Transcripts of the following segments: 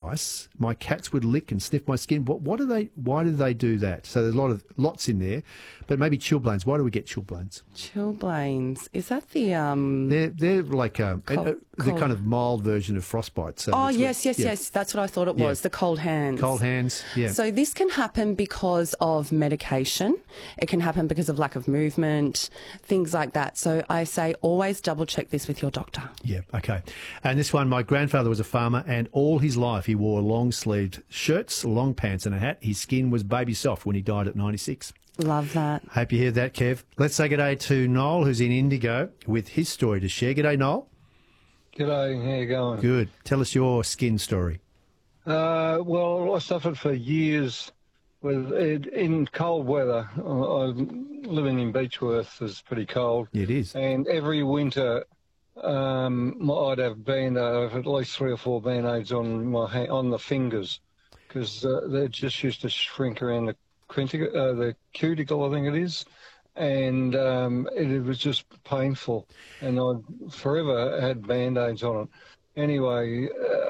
nice, my cats would lick and sniff my skin. Why do they do that? So there's lots in there, but maybe chilblains. Why do we get chilblains? Chilblains. Is that the They're like the kind of mild version of frostbite. So yes. That's what I thought it was. The cold hands. Cold hands. Yeah. So this can happen because of medication. It can happen because of lack of movement, things like that. So I say always double check this with your doctor. Yeah. Okay. And this one, my grandfather was a farmer, and all his life he wore long-sleeved shirts, long pants, and a hat. His skin was baby soft when he died at 96. Love that. Hope you hear that, Kev. Let's say good day to Noel, who's in Indigo, with his story to share. Good day, Noel. G'day, how you going? Good. Tell us your skin story. Well, I suffered for years in cold weather. Living in Beechworth is pretty cold. It is. And every winter I'd have at least 3 or 4 band-aids on on the fingers, because they just used to shrink around the cuticle, I think it is. And it was just painful, and I forever had band-aids on it. Anyway,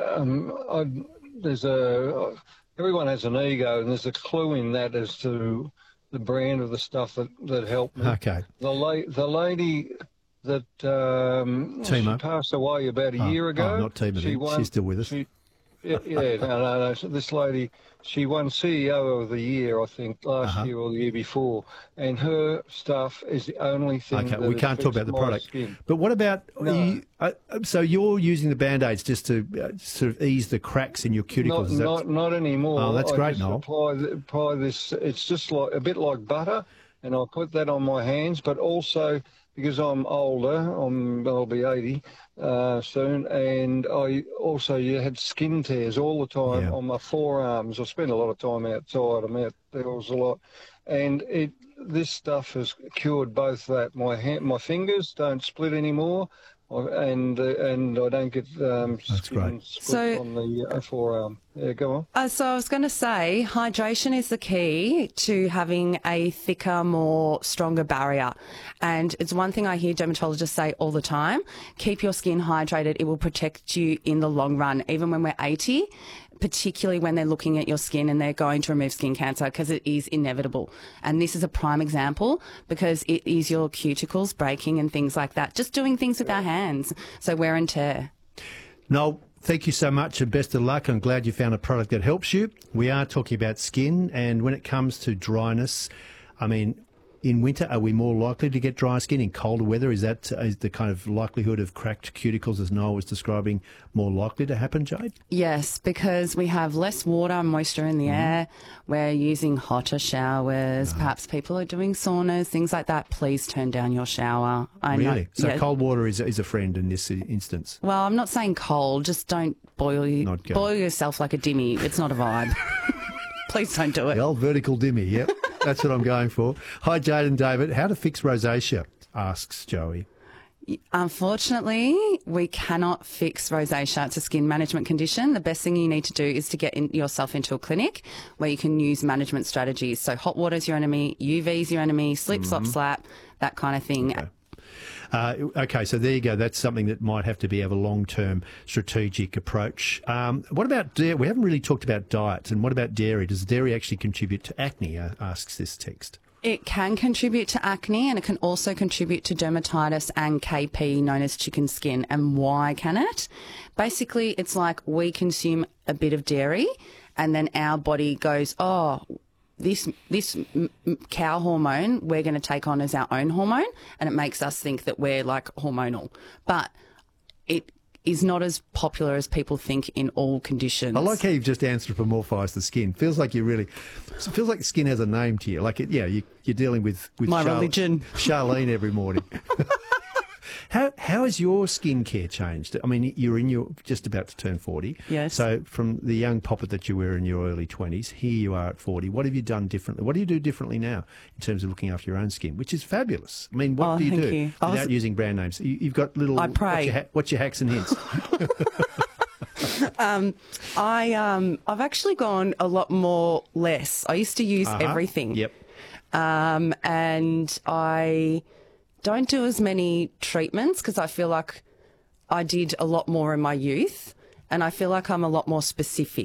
everyone has an ego, and there's a clue in that as to the brand of the stuff that helped me. Okay. The lady that she passed away about a year ago. Not Tima, she's still with us. No. So this lady, she won CEO of the year, I think, last year or the year before, and her stuff is the only thing. Okay, we can't talk about the product. Skin. But what about so you're using the band-aids just to sort of ease the cracks in your cuticles? Not anymore. Oh, that's great, Noel. Apply this. It's just like a bit like butter, and I put that on my hands, but also, because I'm older, I'll be 80 soon, and you had skin tears all the time on my forearms. I spent a lot of time outside. I'm out there a lot, and this stuff has cured both that. My fingers don't split anymore, and I don't get skin split on the forearm. Yeah, go on. So I was going to say, hydration is the key to having a thicker, more stronger barrier. And it's one thing I hear dermatologists say all the time: keep your skin hydrated. It will protect you in the long run, even when we're 80. Particularly when they're looking at your skin and they're going to remove skin cancer, because it is inevitable. And this is a prime example, because it is your cuticles breaking and things like that. Just doing things with our hands. So wear and tear. Noel, thank you so much and best of luck. I'm glad you found a product that helps you. We are talking about skin, and when it comes to dryness, I mean, in winter, are we more likely to get dry skin? In colder weather, is the kind of likelihood of cracked cuticles, as Noel was describing, more likely to happen, Jade? Yes, because we have less water and moisture in the air. We're using hotter showers. Perhaps people are doing saunas, things like that. Please turn down your shower. Really? So cold water is a friend in this instance? Well, I'm not saying cold. Just don't boil yourself like a dimmy. It's not a vibe. Please don't do it. The old vertical dimmy, yep. That's what I'm going for. Hi, Jade and David. How to fix rosacea, asks Joey. Unfortunately, we cannot fix rosacea. It's a skin management condition. The best thing you need to do is to get yourself into a clinic where you can use management strategies. So hot water's your enemy, UV's your enemy, slip, slop, slap, that kind of thing. Okay, so there you go. That's something that might have to have a long-term strategic approach. What about dairy? We haven't really talked about diet. And what about dairy? Does dairy actually contribute to acne, asks this text. It can contribute to acne, and it can also contribute to dermatitis and KP, known as chicken skin. And why can it? Basically, it's like we consume a bit of dairy, and then our body goes, this cow hormone we're going to take on as our own hormone, and it makes us think that we're like hormonal. But it is not as popular as people think in all conditions. I like how you've just anthropomorphised the skin. Feels like the skin has a name to you. Like you're dealing with my religion, Charlene every morning. How has your skincare changed? I mean, you're just about to turn 40. Yes. So from the young poppet that you were in your early 20s, here you are at 40. What have you done differently? What do you do differently now in terms of looking after your own skin, which is fabulous? I mean, what do you do without using brand names? You've got little... I pray. What's your hacks and hints? I've actually gone a lot more less. I used to use everything. Yep. And I don't do as many treatments because I feel like I did a lot more in my youth, and I feel like I'm a lot more specific.